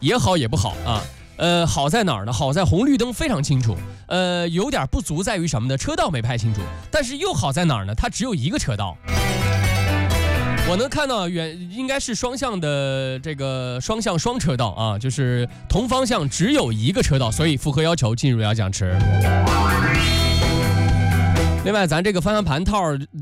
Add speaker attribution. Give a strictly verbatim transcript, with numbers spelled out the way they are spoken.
Speaker 1: 也好也不好啊。呃，好在哪儿呢？好在红绿灯非常清楚。呃，有点不足在于什么呢？车道没拍清楚。但是又好在哪儿呢？它只有一个车道。我能看到远应该是双向的这个双向双车道啊，就是同方向只有一个车道，所以符合要求进入要奖池。另外，咱这个方向盘套